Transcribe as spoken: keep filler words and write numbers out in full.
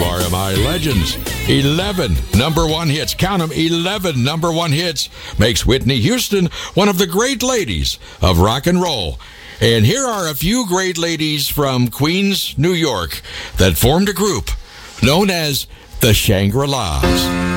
W R M I legends. eleven number one hits. Count them, eleven number one hits. Makes Whitney Houston one of the great ladies of rock and roll. And here are a few great ladies from Queens, New York that formed a group known as the Shangri-Las.